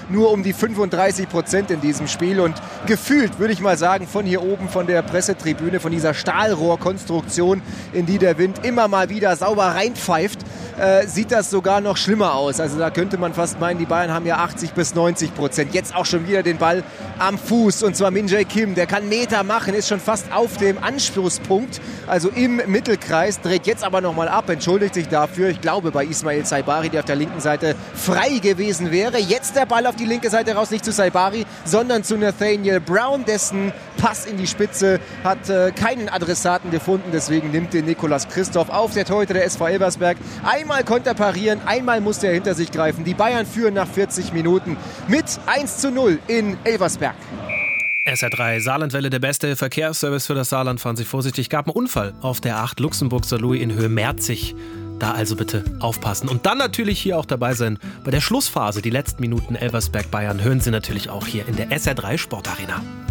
nur um die 35% in diesem Spiel. Und gefühlt, würde ich mal sagen, von hier oben, von der Pressetribüne, von dieser Stahlrohrkonstruktion, in die der Wind immer mal wieder sauber reinpfeift, sieht das sogar noch schlimmer aus. Also da könnte man fast meinen, die Bayern haben ja 80-90%. Jetzt auch schon wieder den Ball am Fuß, und zwar Min Jae Kim. Der kann Meter machen, ist schon fast auf dem Anschlusspunkt, also im Mittelkreis, dreht jetzt aber nochmal ab, entschuldigt sich dafür. Ich glaube, bei Ismail Saibari, der auf der linken Seite frei gewesen wäre. Jetzt der Ball auf die linke Seite raus, nicht zu Saibari, sondern zu Nathaniel Brown. Dessen Pass in die Spitze hat keinen Adressaten gefunden, deswegen nimmt den Nicolas Christoph auf. Der Torhüter der SV Elversberg. Einmal konnte er parieren, einmal musste er hinter sich greifen. Die Bayern führen nach 40 Minuten mit 1:0 in Elversberg. SR3 Saarlandwelle, der beste Verkehrsservice für das Saarland. Fahren Sie vorsichtig. Gab einen Unfall auf der 8 Luxemburg-St. Louis in Höhe Merzig. Da also bitte aufpassen. Und dann natürlich hier auch dabei sein bei der Schlussphase. Die letzten Minuten Elversberg Bayern hören Sie natürlich auch hier in der SR3 Sportarena.